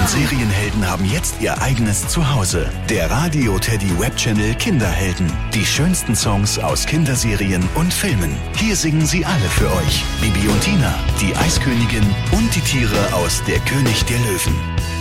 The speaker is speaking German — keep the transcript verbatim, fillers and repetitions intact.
und Serienhelden haben jetzt ihr eigenes Zuhause. Der Radio Teddy Webchannel Kinderhelden. Die schönsten Songs aus Kinderserien und Filmen. Hier singen sie alle für euch. Bibi und Tina, die Eiskönigin und die Tiere aus Der König der Löwen.